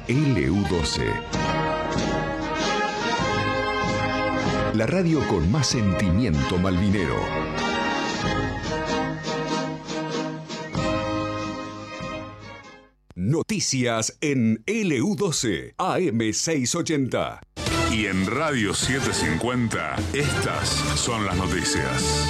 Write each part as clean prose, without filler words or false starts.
LU12. La radio con más sentimiento malvinero. Noticias en LU12, AM680. Y en Radio 750, estas son las noticias.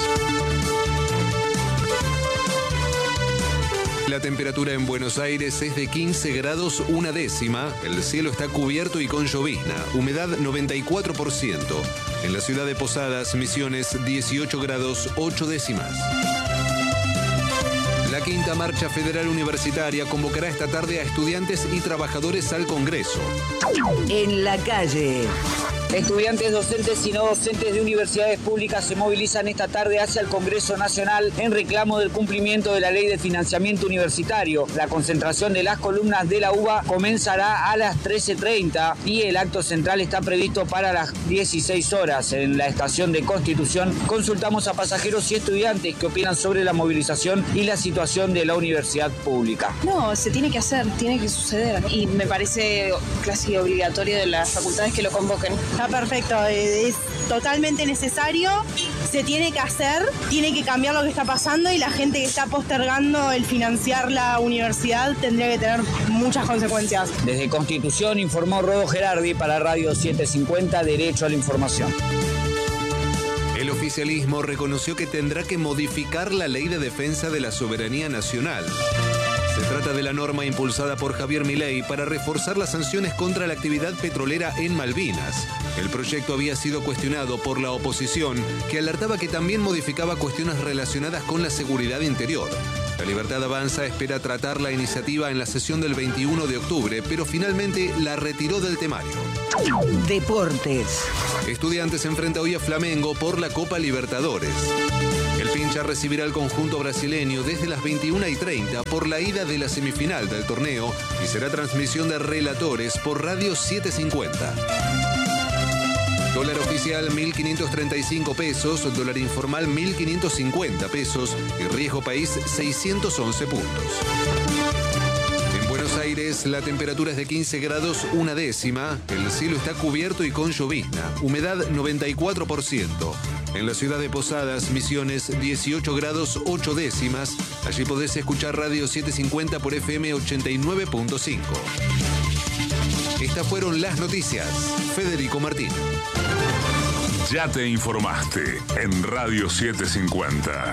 La temperatura en Buenos Aires es de 15 grados una décima, el cielo está cubierto y con llovizna, humedad 94%. En la ciudad de Posadas, Misiones, 18 grados 8 décimas. La quinta marcha federal universitaria convocará esta tarde a estudiantes y trabajadores al Congreso. En la calle. Estudiantes, docentes y no docentes de universidades públicas se movilizan esta tarde hacia el Congreso Nacional en reclamo del cumplimiento de la Ley de Financiamiento Universitario. La concentración de las columnas de la UBA comenzará a las 13:30 y el acto central está previsto para las 16 horas. En la estación de Constitución consultamos a pasajeros y estudiantes que opinan sobre la movilización y la situación de la universidad pública. No, se tiene que hacer, tiene que suceder y me parece casi obligatorio de las facultades que lo convoquen. Está perfecto, es totalmente necesario, se tiene que hacer, tiene que cambiar lo que está pasando y la gente que está postergando el financiar la universidad tendría que tener muchas consecuencias. Desde Constitución informó Rodo Gerardi para Radio 750, Derecho a la Información. El oficialismo reconoció que tendrá que modificar la Ley de Defensa de la Soberanía Nacional. Se trata de la norma impulsada por Javier Milei para reforzar las sanciones contra la actividad petrolera en Malvinas. El proyecto había sido cuestionado por la oposición, que alertaba que también modificaba cuestiones relacionadas con la seguridad interior. La Libertad Avanza espera tratar la iniciativa en la sesión del 21 de octubre, pero finalmente la retiró del temario. Deportes. Estudiantes se enfrenta hoy a Flamengo por la Copa Libertadores. El Pincha recibirá al conjunto brasileño desde las 21:30 por la ida de la semifinal del torneo y será transmisión de relatores por Radio 750. Dólar oficial 1.535 pesos, dólar informal 1.550 pesos y riesgo país 611 puntos. En Buenos Aires la temperatura es de 15 grados una décima, el cielo está cubierto y con llovizna, humedad 94%. En la ciudad de Posadas, Misiones, 18 grados 8 décimas. Allí podés escuchar Radio 750 por FM 89.5. Estas fueron las noticias. Federico Martín. Ya te informaste en Radio 750.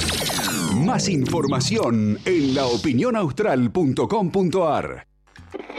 Más información en laopinionaustral.com.ar.